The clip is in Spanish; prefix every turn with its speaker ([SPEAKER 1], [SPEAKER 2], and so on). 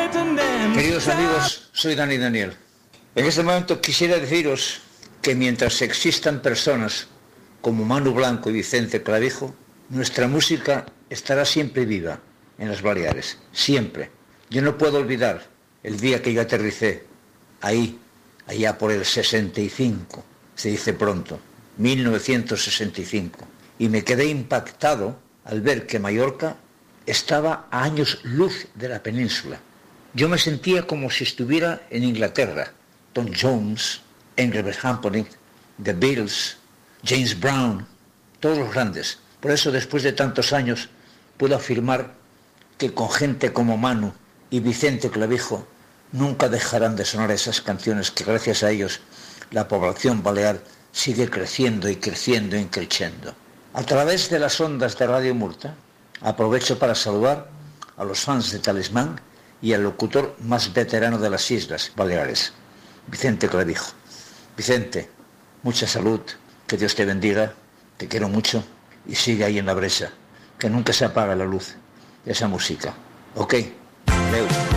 [SPEAKER 1] Queridos amigos, soy Dani Daniel. En este momento quisiera deciros que mientras existan personas como Manu Blanco y Vicente Clavijo, nuestra música estará siempre viva en las Baleares, siempre. Yo no puedo olvidar el día que yo aterricé ahí, allá por el 65, se dice pronto, 1965, y me quedé impactado al ver que Mallorca estaba a años luz de la península. Yo me sentía como si estuviera en Inglaterra. Tom Jones, Engelbert Humperdinck, The Beatles, James Brown, todos los grandes. Por eso, después de tantos años, puedo afirmar que con gente como Manu y Vicente Clavijo nunca dejarán de sonar esas canciones que gracias a ellos la población balear sigue creciendo y creciendo y creciendo. A través de las ondas de Radio Murta, aprovecho para saludar a los fans de Talismán y al locutor más veterano de las Islas Baleares, Vicente Clavijo. Vicente, mucha salud, que Dios te bendiga, te quiero mucho y sigue ahí en la brecha, que nunca se apaga la luz de esa música. ¿Ok? Adeu.